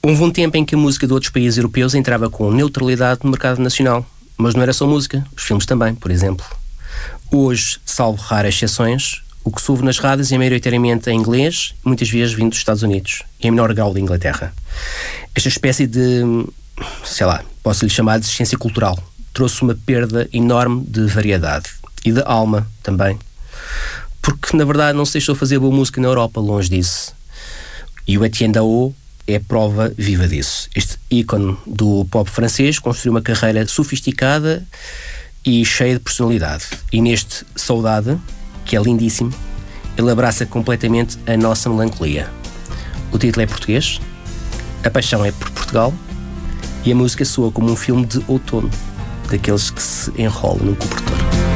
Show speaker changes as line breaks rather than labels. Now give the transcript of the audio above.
Houve um tempo em que a música de outros países europeus entrava com neutralidade no mercado nacional. Mas não era só música, os filmes também, por exemplo. Hoje, salvo raras exceções, o que se ouve nas rádios é maioritariamente em inglês, muitas vezes vindo dos Estados Unidos, e em menor grau da Inglaterra. Esta espécie de, posso-lhe chamar de existência cultural, trouxe uma perda enorme de variedade e de alma também. Porque, na verdade, não se deixou fazer boa música na Europa, longe disso. E o Etienne Dao é prova viva disso. Este ícone do pop francês construiu uma carreira sofisticada e cheia de personalidade. E neste Saudade, que é lindíssimo, ele abraça completamente a nossa melancolia. O título é português, a paixão é por Portugal e a música soa como um filme de outono, daqueles que se enrolam num cobertor.